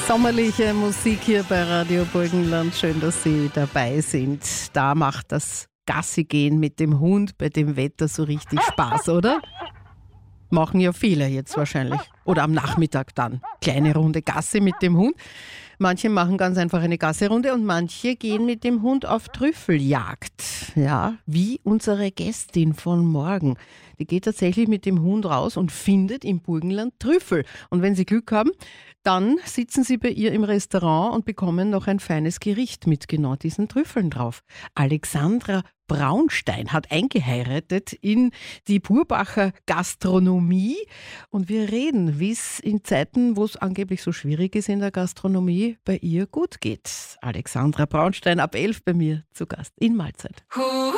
Sommerliche Musik hier bei Radio Burgenland. Schön, dass Sie dabei sind. Da macht das Gassi-Gehen mit dem Hund bei dem Wetter so richtig Spaß, oder? Machen ja viele jetzt wahrscheinlich. Oder am Nachmittag dann. Kleine Runde Gassi mit dem Hund. Manche machen ganz einfach eine Gassi-Runde und manche gehen mit dem Hund auf Trüffeljagd. Ja, wie unsere Gästin von morgen. Die geht tatsächlich mit dem Hund raus und findet im Burgenland Trüffel. Und wenn sie Glück haben, dann sitzen sie bei ihr im Restaurant und bekommen noch ein feines Gericht mit genau diesen Trüffeln drauf. Alexandra Braunstein hat eingeheiratet in die Purbacher Gastronomie. Und wir reden, wie es in Zeiten, wo es angeblich so schwierig ist in der Gastronomie, bei ihr gut geht. Alexandra Braunstein ab 11 bei mir zu Gast in Mahlzeit.